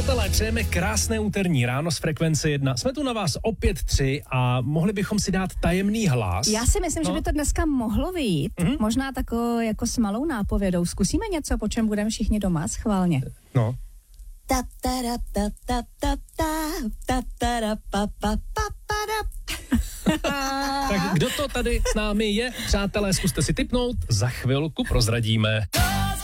Přátelé, přejeme krásné úterní ráno z Frekvence 1. Jsme tu na vás opět 3 a mohli bychom si dát tajemný hlas. Já si myslím, že by to dneska mohlo vyjít. Možná jako s malou nápovědou. Zkusíme něco, po čem budeme všichni doma, schválně. No. Tak kdo to tady s námi je? Přátelé, zkuste si tipnout, za chvilku prozradíme.